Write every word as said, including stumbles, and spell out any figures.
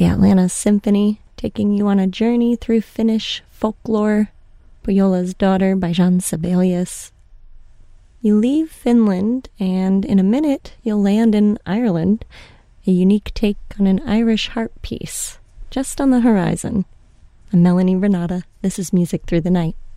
the Atlanta Symphony, taking you on a journey through Finnish folklore, Pohjola's Daughter by Jean Sibelius. You leave Finland, and in a minute you'll land in Ireland, a unique take on an Irish harp piece, just on the horizon. I'm Melanie Renata. This is Music Through the Night.